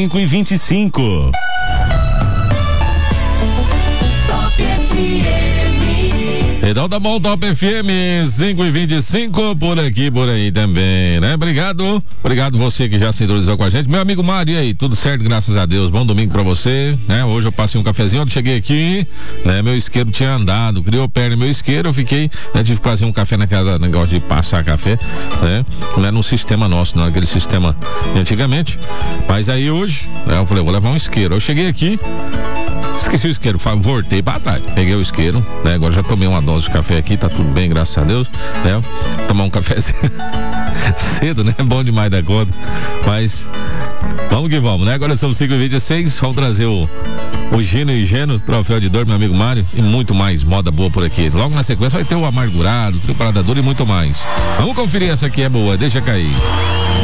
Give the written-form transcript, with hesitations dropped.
5h25. Então tá bom, Top FM 5h25, por aqui, por aí também, né? Obrigado você que já sintonizou com a gente. Meu amigo Mário, e aí, tudo certo, graças a Deus, bom domingo pra você, né? Hoje eu passei um cafezinho, eu cheguei aqui, né? Meu isqueiro tinha andado, criou perna meu isqueiro, eu fiquei, né? Tive que fazer um café naquela negócio de passar café, né? Não é no sistema nosso, não é aquele sistema de antigamente, mas aí hoje, né? Eu falei, vou levar um isqueiro, eu cheguei aqui, esqueci o isqueiro, voltei pra trás, peguei o isqueiro, né? Agora já tomei uma dose de café aqui, tá tudo bem, graças a Deus, né? Tomar um cafezinho cedo, né? Bom demais da conta, mas vamos que vamos, né? Agora são 5h26, vamos trazer o Gino e Geno, troféu de dor, meu amigo Mário, e muito mais moda boa por aqui. Logo na sequência vai ter o Amargurado, o Trio Parada Dura e muito mais. Vamos conferir, essa aqui é boa, deixa cair.